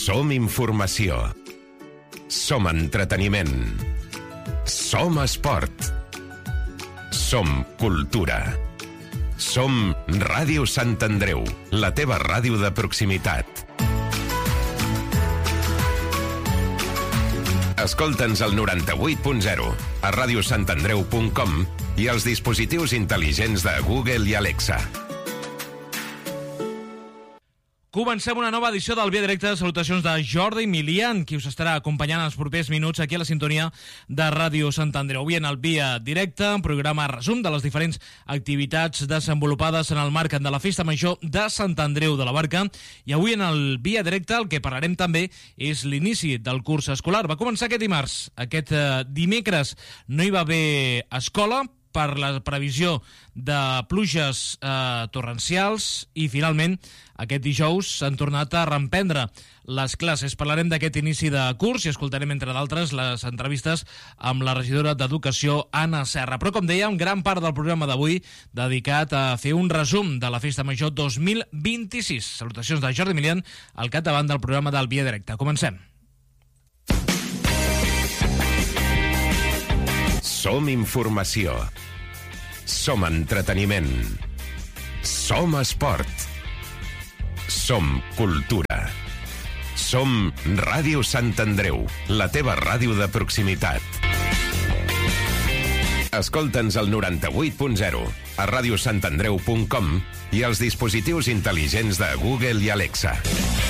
Som informació. Som entreteniment. Som esport. Som cultura. Som Ràdio Sant Andreu, la teva ràdio de proximitat. Escolta'ns al 98.0, a radiosantandreu.com i als dispositius intel·ligents de Google i Alexa. Comencem una nova edició del Via Directe. Salutacions de Jordi Milian, qui us estarà acompanyant els propers minuts aquí a la sintonia de Ràdio Sant Andreu. Avui en el Via Directe, un programa resum de les diferents activitats desenvolupades en el marc de la Festa Major de Sant Andreu de la Barca. I avui en el Via Directe el que parlarem també és l'inici del curs escolar. Va començar aquest dimarts. Aquest dimecres no hi va haver escola per la previsió de pluges torrencials i finalment aquest dijous s'han tornat a reemprendre les classes. Parlarem d'aquest inici de curs i escoltarem, entre d'altres, les entrevistes amb la regidora d'Educació, Anna Serra. Però, com deia, un gran part del programa d'avui dedicat a fer un resum de la Festa Major 2026. Salutacions de Jordi Milian, al capdavant del programa del Via Directe. Comencem. Som informació. Som entreteniment. Som esport. Som cultura. Som Ràdio Sant Andreu, la teva ràdio de proximitat. Escolta'ns al 98.0, a radiosantandreu.com i als dispositius intel·ligents de Google i Alexa.